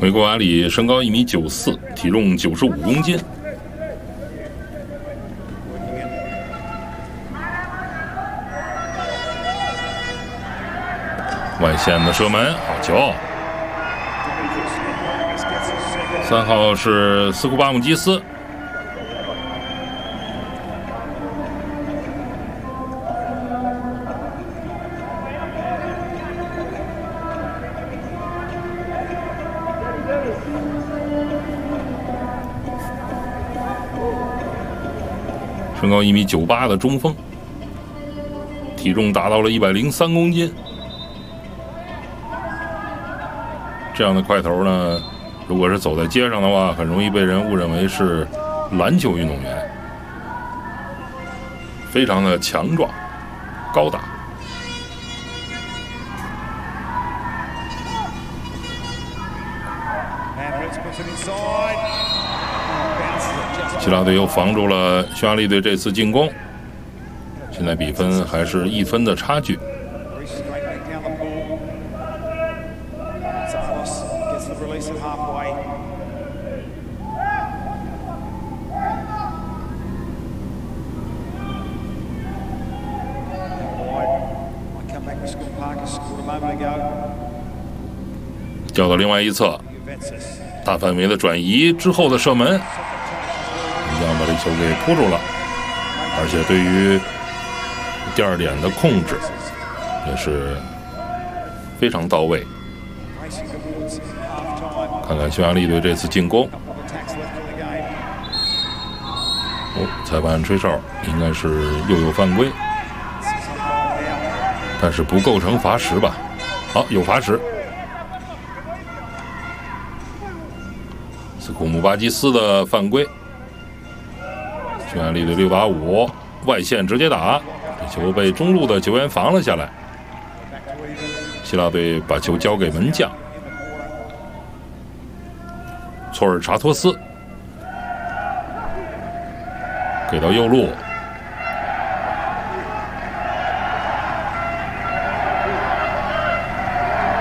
美国阿里身高1.94米，体重95公斤。外线的射门，好球！3号是斯库巴姆基斯。身高1.98米的中锋，体重达到了103公斤。这样的块头呢，如果是走在街上的话，很容易被人误认为是篮球运动员。非常的强壮、高大。希腊队又防住了匈牙利队这次进攻，现在比分还是1分的差距。叫到另外一侧，大范围的转移之后的射门，一样把这球给扑住了，而且对于第2点的控制也是非常到位。看看匈牙利队这次进攻，裁判吹哨，应该是又有犯规，但是不构成罚时吧？好，有罚时。斯库姆巴基斯的犯规，匈牙利队6打5，外线直接打，这球被中路的球员防了下来。希腊队把球交给门将措尔查托斯，给到右路，